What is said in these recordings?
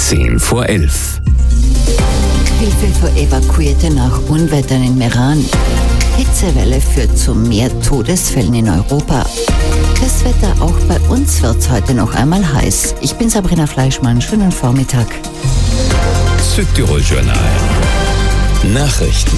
10:10. Hilfe für Evakuierte nach Unwettern in Meran. Hitzewelle führt zu mehr Todesfällen in Europa. Das Wetter auch bei uns wird heute noch einmal heiß. Ich bin Sabrina Fleischmann. Schönen Vormittag. Südtirol Journal. Nachrichten.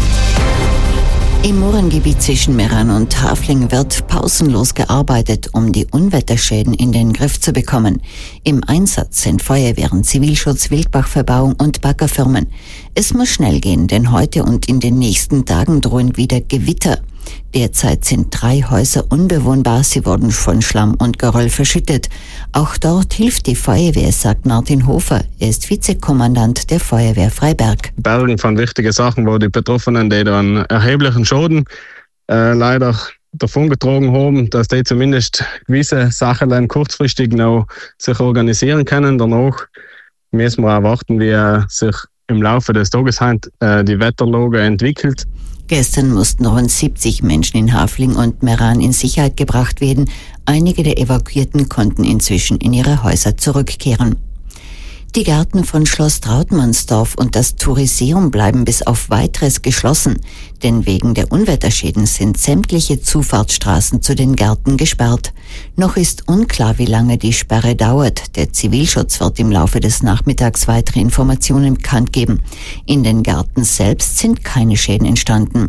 Im Moorengebiet zwischen Meran und Hafling wird pausenlos gearbeitet, um die Unwetterschäden in den Griff zu bekommen. Im Einsatz sind Feuerwehren, Zivilschutz, Wildbachverbauung und Baggerfirmen. Es muss schnell gehen, denn heute und in den nächsten Tagen drohen wieder Gewitter. Derzeit sind 3 Häuser unbewohnbar, sie wurden von Schlamm und Geröll verschüttet. Auch dort hilft die Feuerwehr, sagt Martin Hofer. Er ist Vizekommandant der Feuerwehr Freiberg. Bergen von wichtigen Sachen, wo die Betroffenen, die dann erheblichen Schaden leider davongetragen haben, dass die zumindest gewisse Sachen dann kurzfristig noch sich organisieren können. Danach müssen wir auch warten, wie sich im Laufe des Tages die Wetterlage entwickelt. Gestern mussten rund 70 Menschen in Hafling und Meran in Sicherheit gebracht werden. Einige der Evakuierten konnten inzwischen in ihre Häuser zurückkehren. Die Gärten von Schloss Trautmannsdorf und das Touriseum bleiben bis auf Weiteres geschlossen, denn wegen der Unwetterschäden sind sämtliche Zufahrtsstraßen zu den Gärten gesperrt. Noch ist unklar, wie lange die Sperre dauert. Der Zivilschutz wird im Laufe des Nachmittags weitere Informationen bekannt geben. In den Gärten selbst sind keine Schäden entstanden.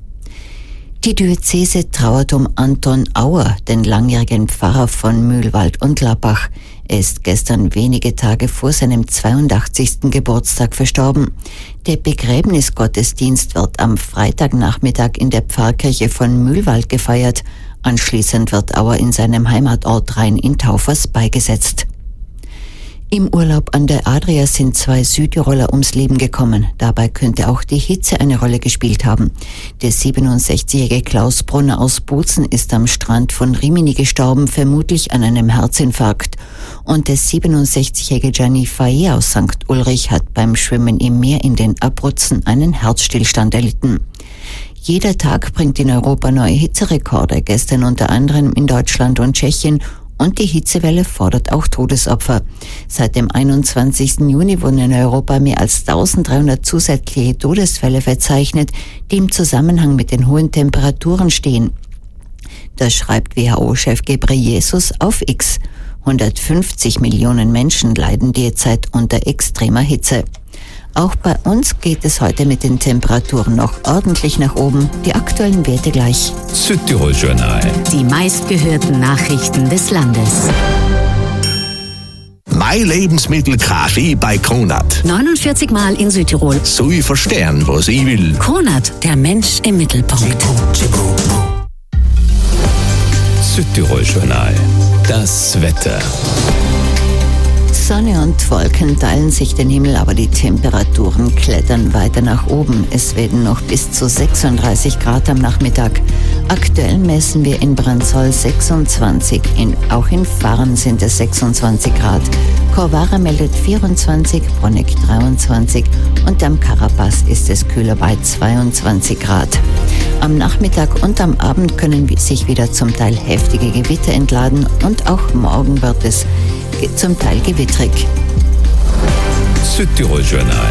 Die Diözese trauert um Anton Auer, den langjährigen Pfarrer von Mühlwald und Lappach. Er ist gestern wenige Tage vor seinem 82. Geburtstag verstorben. Der Begräbnisgottesdienst wird am Freitagnachmittag in der Pfarrkirche von Mühlwald gefeiert. Anschließend wird Auer in seinem Heimatort Rhein in Taufers beigesetzt. Im Urlaub an der Adria sind 2 Südtiroler ums Leben gekommen. Dabei könnte auch die Hitze eine Rolle gespielt haben. Der 67-jährige Klaus Brunner aus Bozen ist am Strand von Rimini gestorben, vermutlich an einem Herzinfarkt. Und der 67-jährige Gianni Faye aus St. Ulrich hat beim Schwimmen im Meer in den Abruzzen einen Herzstillstand erlitten. Jeder Tag bringt in Europa neue Hitzerekorde, gestern unter anderem in Deutschland und Tschechien. Und die Hitzewelle fordert auch Todesopfer. Seit dem 21. Juni wurden in Europa mehr als 1300 zusätzliche Todesfälle verzeichnet, die im Zusammenhang mit den hohen Temperaturen stehen. Das schreibt WHO-Chef Ghebreyesus auf X. 150 Millionen Menschen leiden derzeit unter extremer Hitze. Auch bei uns geht es heute mit den Temperaturen noch ordentlich nach oben. Die aktuellen Werte gleich. Südtirol Journal. Die meistgehörten Nachrichten des Landes. Mein Lebensmittelkaffee bei Kronat. 49 Mal in Südtirol. So ich verstehen, was ich will. Kronat, der Mensch im Mittelpunkt. Südtirol Journal. Das Wetter. Sonne und Wolken teilen sich den Himmel, aber die Temperaturen klettern weiter nach oben. Es werden noch bis zu 36 Grad am Nachmittag. Aktuell messen wir in Brandsol 26, auch in Farn sind es 26 Grad. Corvara meldet 24, Bruneck 23 und am Carapaz ist es kühler bei 22 Grad. Am Nachmittag und am Abend können sich wieder zum Teil heftige Gewitter entladen und auch morgen wird es zum Teil gewittrig. Südtirol Journal.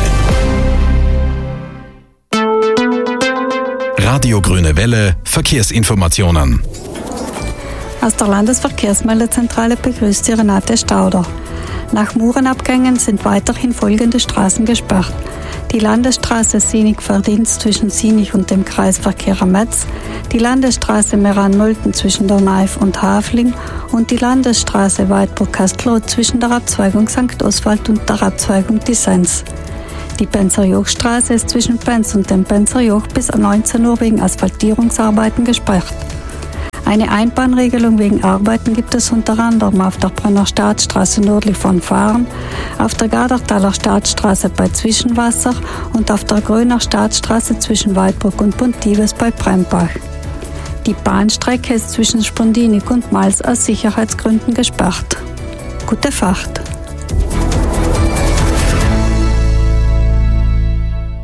Radio Grüne Welle, Verkehrsinformationen. Aus der Landesverkehrsmeldezentrale begrüßt Sie Renate Stauder. Nach Murenabgängen sind weiterhin folgende Straßen gesperrt. Die Landesstraße Sienig-Verdienst zwischen Sienig und dem Kreisverkehr am Metz, die Landesstraße Meran-Nolten zwischen der Naif und Hafling und die Landesstraße Weidburg-Kastlow zwischen der Abzweigung St. Oswald und der Abzweigung Dissens. Die Penzerjochstraße ist zwischen Penz und dem Penzerjoch bis 19 Uhr wegen Asphaltierungsarbeiten gesperrt. Eine Einbahnregelung wegen Arbeiten gibt es unter anderem auf der Brenner Staatsstraße nördlich von Fahren, auf der Gardertaler Staatsstraße bei Zwischenwasser und auf der Gröner Staatsstraße zwischen Weidburg und Pontives bei Brembach. Die Bahnstrecke ist zwischen Spondinik und Mals aus Sicherheitsgründen gesperrt. Gute Fahrt!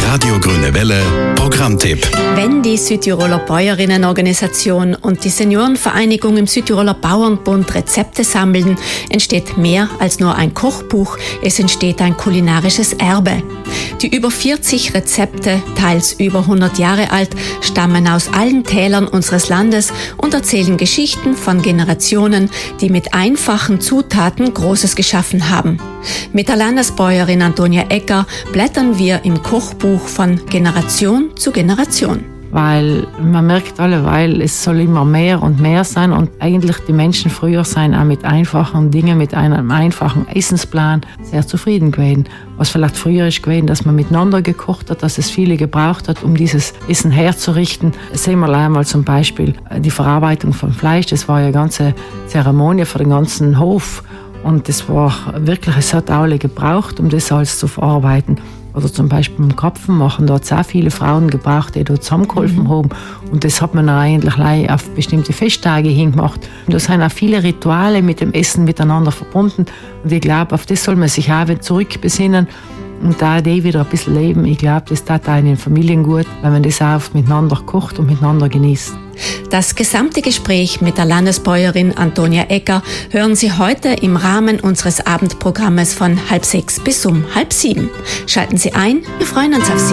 Radio Grüne Welle Programmtipp. Wenn die Südtiroler Bäuerinnenorganisation und die Seniorenvereinigung im Südtiroler Bauernbund Rezepte sammeln, entsteht mehr als nur ein Kochbuch, es entsteht ein kulinarisches Erbe. Die über 40 Rezepte, teils über 100 Jahre alt, stammen aus allen Tälern unseres Landes und erzählen Geschichten von Generationen, die mit einfachen Zutaten Großes geschaffen haben. Mit der Landesbäuerin Antonia Egger blättern wir im Kochbuch von Generation zu Generation. Weil man merkt alleweil, es soll immer mehr und mehr sein und eigentlich die Menschen früher seien auch mit einfachen Dingen, mit einem einfachen Essensplan sehr zufrieden gewesen. Was vielleicht früher ist gewesen, dass man miteinander gekocht hat, dass es viele gebraucht hat, um dieses Essen herzurichten. Sehen wir einmal zum Beispiel die Verarbeitung von Fleisch, das war ja eine ganze Zeremonie für den ganzen Hof und das war wirklich, es hat alle gebraucht, um das alles zu verarbeiten. Oder zum Beispiel beim Krapfen machen, da hat es auch viele Frauen gebraucht, die dort zusammengeholfen haben. Und das hat man dann eigentlich auf bestimmte Festtage hingemacht. Und da sind auch viele Rituale mit dem Essen miteinander verbunden. Und ich glaube, auf das soll man sich auch wieder zurückbesinnen und da die wieder ein bisschen leben. Ich glaube, das tat auch in den Familien gut, wenn man das auch miteinander kocht und miteinander genießt. Das gesamte Gespräch mit der Landesbäuerin Antonia Egger hören Sie heute im Rahmen unseres Abendprogrammes von 5:30 bis 6:30. Schalten Sie ein, wir freuen uns auf Sie.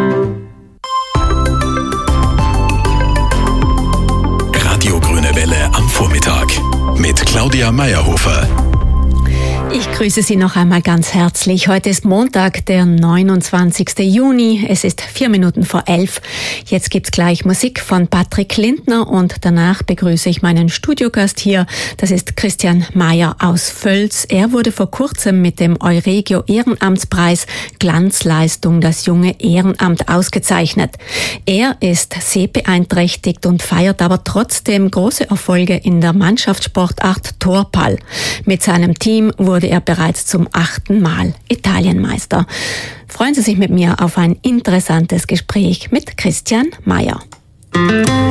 Radio Grüne Welle am Vormittag mit Claudia Meyerhofer. Ich grüße Sie noch einmal ganz herzlich. Heute ist Montag, der 29. Juni. Es ist 11:04. Jetzt gibt's gleich Musik von Patrick Lindner und danach begrüße ich meinen Studiogast hier. Das ist Christian Mayer aus Völs. Er wurde vor kurzem mit dem Euregio Ehrenamtspreis Glanzleistung das junge Ehrenamt ausgezeichnet. Er ist sehbeeinträchtigt und feiert aber trotzdem große Erfolge in der Mannschaftssportart Torball. Mit seinem Team wurde er bereits zum 8. Mal Italienmeister. Freuen Sie sich mit mir auf ein interessantes Gespräch mit Christian Mayer.